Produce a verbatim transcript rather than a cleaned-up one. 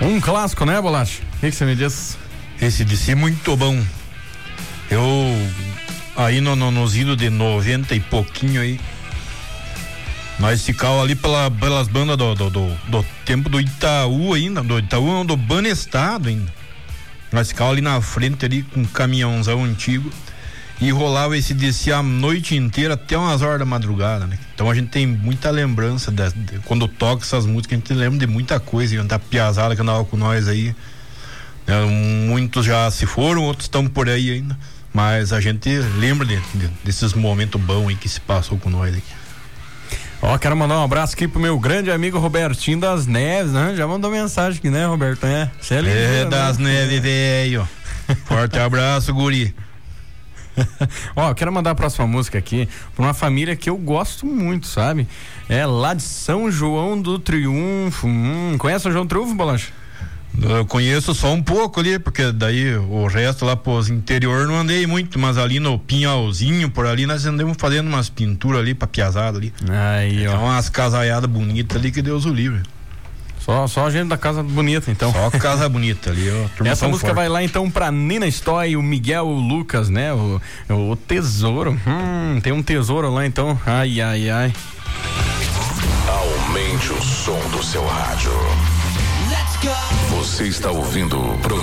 Um clássico, né, Bolacha? O que, que você me diz? Esse de si muito bom. Eu, aí no, no, nos idos de noventa e pouquinho aí, nós ficávamos ali pela, pelas bandas do, do, do, do tempo do Itaú ainda, do Itaú não, do Banestado ainda. Nós ficávamos ali na frente ali com um caminhãozão antigo e rolava esse descer a noite inteira até umas horas da madrugada, né? Então a gente tem muita lembrança de, de, quando toca essas músicas, a gente lembra de muita coisa, e da piazada que andava com nós aí, né? Muitos já se foram, outros estão por aí ainda, mas a gente lembra de, de, desses momentos bons aí que se passou com nós aqui. Ó, quero mandar um abraço aqui pro meu grande amigo Robertinho das Neves, né? Já mandou mensagem aqui, né, Roberto? É, Cê é, ligeiro, é das né? Neves, velho. Forte abraço, guri. Ó, quero mandar a próxima música aqui pra uma família que eu gosto muito, sabe? É lá de São João do Triunfo. Hum, conhece São João do Triunfo, Bolacha? Eu conheço só um pouco ali, porque daí o resto lá pros interior não andei muito, mas ali no Pinhalzinho, por ali nós andamos fazendo umas pinturas ali pra piazada ali. Aí, ó. Então, umas casaiadas bonitas ali, que Deus o livre. Só, só a gente da casa bonita, então. Só casa bonita ali, ó. Essa música forte. vai lá então pra Nina Stoy, o Miguel, o Lucas, né? O, o tesouro. Hum, tem um tesouro lá então. Ai, ai, ai. Aumente o som do seu rádio. Você está ouvindo o